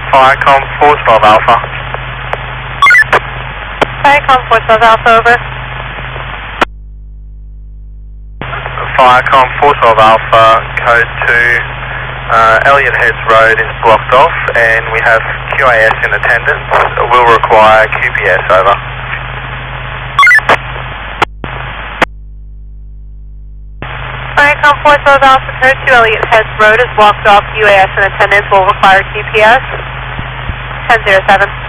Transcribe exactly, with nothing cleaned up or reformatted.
Firecom four twelve Alpha. Firecom four twelve Alpha, over. Firecom four twelve Alpha, code two, uh, Elliott Heads Road is blocked off and we have Q A S in attendance. Will require Q P S, over. Firecom four twelve Alpha, code two, Elliott Heads Road is blocked off, Q A S in attendance, will require Q P S. ten zero seven.